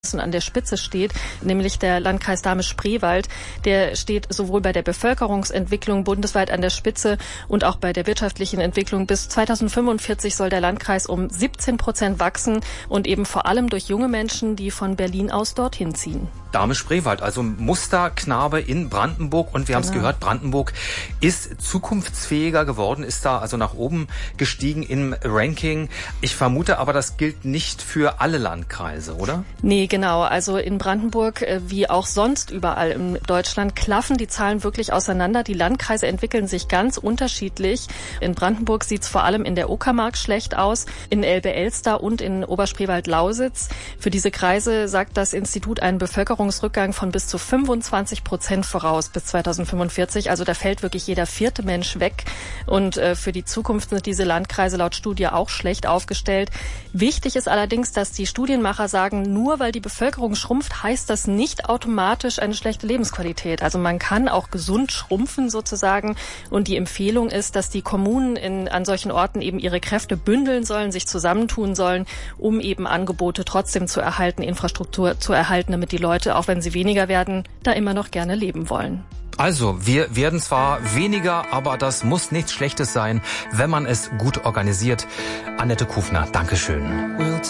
an der Spitze steht, nämlich der Landkreis Dahme-Spreewald. Der steht sowohl bei der Bevölkerungsentwicklung bundesweit an der Spitze und auch bei der wirtschaftlichen Entwicklung. Bis 2045 soll der Landkreis um 17% wachsen und eben vor allem durch junge Menschen, die von Berlin aus dorthin ziehen. Dahme-Spreewald, also Musterknabe in Brandenburg, und wir haben es gehört, Brandenburg ist zukunftsfähiger geworden, ist da also nach oben gestiegen im Ranking. Ich vermute aber, das gilt nicht für alle Landkreise, oder? Nee, genau. Also in Brandenburg, wie auch sonst überall in Deutschland, klaffen die Zahlen wirklich auseinander. Die Landkreise entwickeln sich ganz unterschiedlich. In Brandenburg sieht es vor allem in der Uckermark schlecht aus, in Elbe-Elster und in Oberspreewald-Lausitz. Für diese Kreise sagt das Institut einen Bevölkerungsrückgang von bis zu 25% voraus bis 2045. Also da fällt wirklich jeder vierte Mensch weg. Und für die Zukunft sind diese Landkreise laut Studie auch schlecht aufgestellt. Wichtig ist allerdings, dass die Studienmacher sagen, nur weil die Bevölkerung schrumpft, heißt das nicht automatisch eine schlechte Lebensqualität. Also man kann auch gesund schrumpfen sozusagen. Und die Empfehlung ist, dass die Kommunen an solchen Orten eben ihre Kräfte bündeln sollen, sich zusammentun sollen, um eben Angebote trotzdem zu erhalten, Infrastruktur zu erhalten, damit die Leute, auch wenn sie weniger werden, da immer noch gerne leben wollen. Also, wir werden zwar weniger, aber das muss nichts Schlechtes sein, wenn man es gut organisiert. Annette Kufner, Dankeschön.